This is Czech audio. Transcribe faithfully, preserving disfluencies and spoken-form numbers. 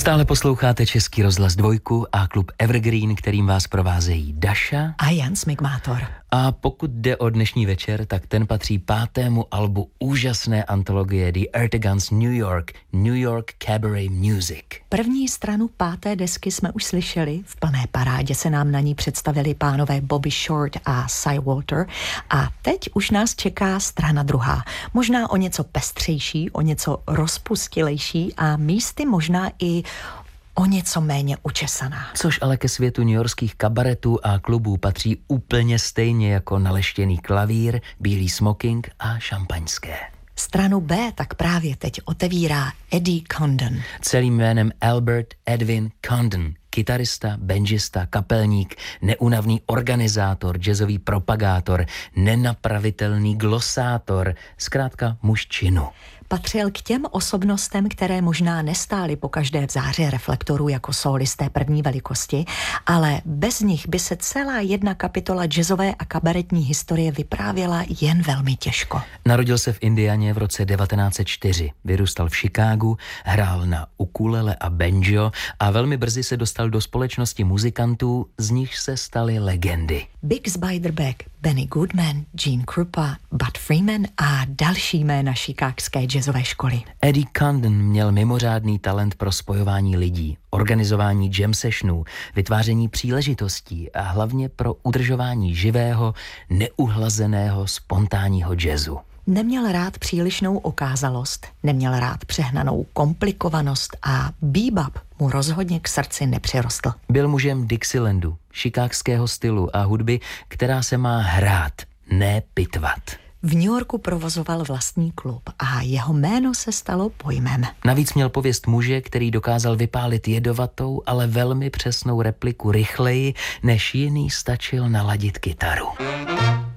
Stále posloucháte Český rozhlas dvojku a klub Evergreen, kterým vás provázejí Daša a Jan Smigmátor. A pokud jde o dnešní večer, tak ten patří pátému albu úžasné antologie The Erteguns New York, New York Cabaret Music. První stranu páté desky jsme už slyšeli, v plné parádě se nám na ní představili pánové Bobby Short a Cy Walter a teď už nás čeká strana druhá. Možná o něco pestřejší, o něco rozpustilejší a místy možná i o něco méně učesaná. Což ale ke světu newyorských kabaretů a klubů patří úplně stejně jako naleštěný klavír, bílý smoking a šampaňské. Stranu B tak právě teď otevírá Eddie Condon. Celým jménem Albert Edwin Condon. Kytarista, banjista, kapelník, neúnavný organizátor, jazzový propagátor, nenapravitelný glosátor, zkrátka muž činu. Patřil k těm osobnostem, které možná nestály pokaždé v záři reflektorů jako sólisté první velikosti, ale bez nich by se celá jedna kapitola jazzové a kabaretní historie vyprávěla jen velmi těžko. Narodil se v Indianě v roce devatenáct set čtyři, vyrůstal v Chicagu, hrál na ukulele a banjo a velmi brzy se dostal do společnosti muzikantů, z nich se staly legendy. Biggs Beiderbecke, Benny Goodman, Gene Krupa, Bud Freeman a další jména chicagské jazzové školy. Eddie Condon měl mimořádný talent pro spojování lidí, organizování jam sessionů, vytváření příležitostí a hlavně pro udržování živého, neuhlazeného, spontánního jazzu. Neměl rád přílišnou okázalost, neměl rád přehnanou komplikovanost a bebop mu rozhodně k srdci nepřirostl. Byl mužem Dixielandu, chicagského stylu a hudby, která se má hrát, ne pitvat. V New Yorku provozoval vlastní klub a jeho jméno se stalo pojmem. Navíc měl pověst muže, který dokázal vypálit jedovatou, ale velmi přesnou repliku rychleji, než jiný stačil naladit kytaru.